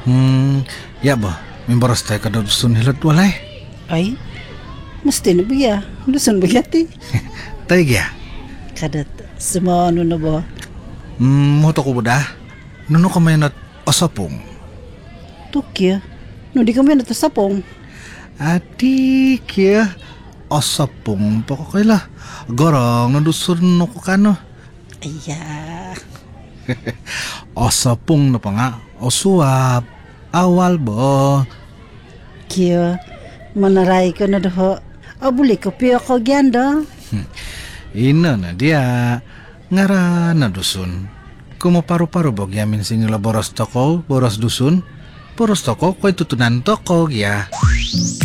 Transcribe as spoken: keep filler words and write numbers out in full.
Hmm, ya ba, memboros tayo kada dusun hilot walay. Ay, mesti na biya. Dusun bigati. Tayo gya. Kadat semua ano na ba? Hmm, moto ko buda. Nuno ka may nat asapong. Tukya. No di kami natasapong. Adi kya asapong pa ko kaila. Garang nadusun no ko kano. Aya. Asapong na pa nga. Osuap. Awal bo. Kaya manaray ko na doho. Abuli ko piyo ko gyanda. Ina na dia. Ngara na dusun. Kumo paru-paru bog yamin sinila boros toko, boros dusun. Boros toko, ko'y tutunan toko, ya.